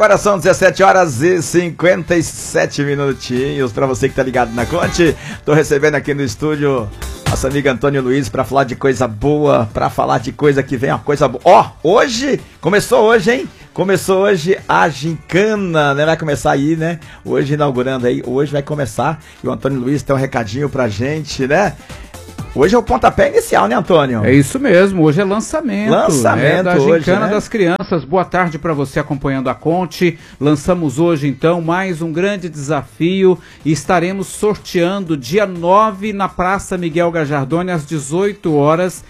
Agora são 17 horas e 57 minutinhos. Pra você que tá ligado na Conte, tô recebendo aqui no estúdio nossa amiga Antônio Luiz pra falar de coisa boa, pra falar de coisa que vem, uma coisa boa. Ó, hoje, começou hoje, hein? Começou hoje a gincana, né? Vai começar aí, né? Hoje inaugurando aí, hoje vai começar. E o Antônio Luiz tem um recadinho pra gente, né? Hoje é o pontapé inicial, né, Antônio? É isso mesmo, hoje é lançamento. Lançamento da hoje, Gincana, né? das Crianças. Boa tarde para você acompanhando a Conte. Lançamos hoje, então, mais um grande desafio e estaremos sorteando dia 9 na Praça Miguel Gajardoni, às 18 horas.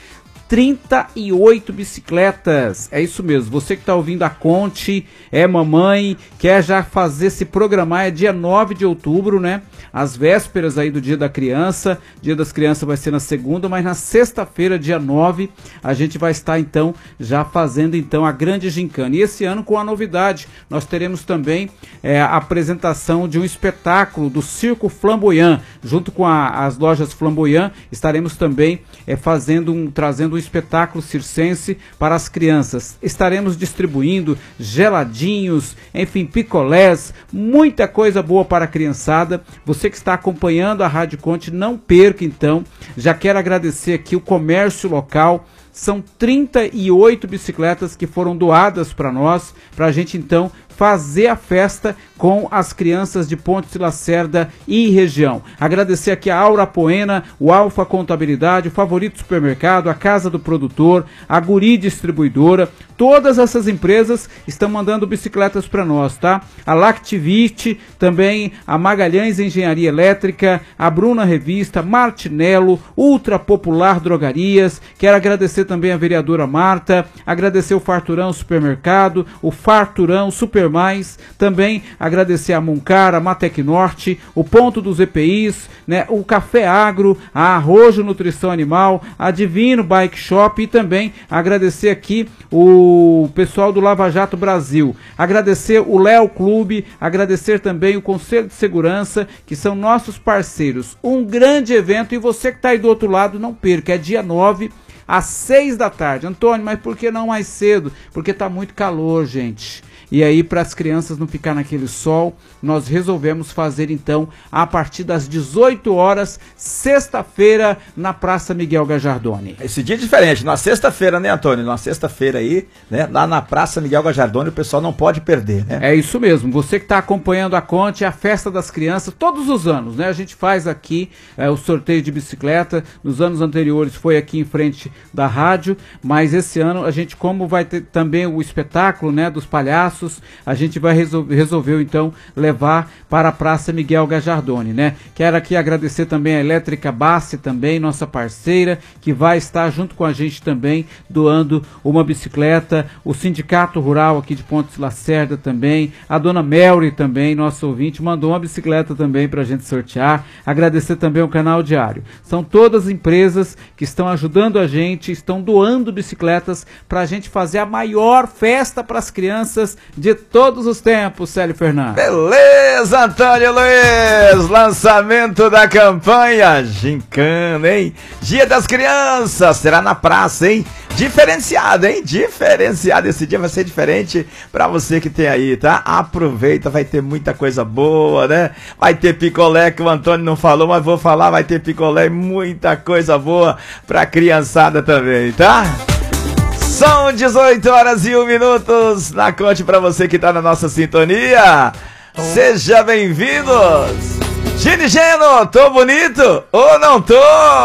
38 bicicletas, é isso mesmo, você que está ouvindo a Conte, é mamãe, quer já fazer, se programar, é dia 9 de outubro, né, às vésperas aí do Dia da Criança. Dia das Crianças vai ser na segunda, mas na sexta-feira, dia 9, a gente vai estar então, já fazendo então a grande gincana, e esse ano com a novidade, nós teremos também a apresentação de um espetáculo do Circo Flamboyant, junto com as lojas Flamboyant, estaremos também trazendo um espetáculo circense para as crianças. Estaremos distribuindo geladinhos, enfim, picolés, muita coisa boa para a criançada. Você que está acompanhando a Rádio Conte, não perca então. Já quero agradecer aqui o comércio local. São 38 bicicletas que foram doadas para nós, para a gente então fazer a festa com as crianças de Pontes de Lacerda e região. Agradecer aqui a Aura Poena, o Alfa Contabilidade, o Favorito Supermercado, a Casa do Produtor, a Guri Distribuidora. Todas essas empresas estão mandando bicicletas para nós, tá? A Lactivite, também a Magalhães Engenharia Elétrica, a Bruna Revista, Martinello, Ultra Popular Drogarias. Quero agradecer também a vereadora Marta, agradecer o Farturão Supermercado, o Farturão Super Mais, também agradecer a Moncara, a Matec Norte, o Ponto dos EPIs, né, o Café Agro, a Arrojo Nutrição Animal, a Divino Bike Shop e também agradecer aqui o pessoal do Lava Jato Brasil, agradecer o Léo Clube, agradecer também o Conselho de Segurança, que são nossos parceiros. Um grande evento e você que está aí do outro lado, não perca, é dia 9 às 6 da tarde. Antônio, mas por que não mais cedo? Porque está muito calor, gente. E aí, para as crianças não ficar naquele sol, nós resolvemos fazer então a partir das 18 horas, sexta-feira, na Praça Miguel Gajardoni. Esse dia é diferente, na sexta-feira, né, Antônio? Na sexta-feira aí, né, lá na Praça Miguel Gajardoni, o pessoal não pode perder, né? É isso mesmo, você que está acompanhando a Conte, a Festa das Crianças, todos os anos, né? A gente faz aqui o sorteio de bicicleta, nos anos anteriores foi aqui em frente da rádio, mas esse ano a gente, como vai ter também o espetáculo, né, dos palhaços, a gente vai resolveu então levar para a Praça Miguel Gajardoni, né? Quero aqui agradecer também a Elétrica Bassi também, nossa parceira, que vai estar junto com a gente também doando uma bicicleta, o Sindicato Rural aqui de Pontes de Lacerda também, a dona Melry também, nosso ouvinte, mandou uma bicicleta também para a gente sortear. Agradecer também o Canal Diário. São todas empresas que estão ajudando a gente, estão doando bicicletas para a gente fazer a maior festa para as crianças de todos os tempos, Célio Fernandes. Beleza, Antônio Luiz! Lançamento da campanha Gincana, hein? Dia das Crianças, será na praça, hein? Diferenciado, hein? Diferenciado, esse dia vai ser diferente pra você que tem aí, tá? Aproveita, vai ter muita coisa boa, né? Vai ter picolé, que o Antônio não falou, mas vou falar, vai ter picolé e muita coisa boa pra criançada também, tá? São 18 horas e 1 minuto na Conte pra você que tá na nossa sintonia. Seja bem-vindos! Gini Geno, tô bonito ou não tô?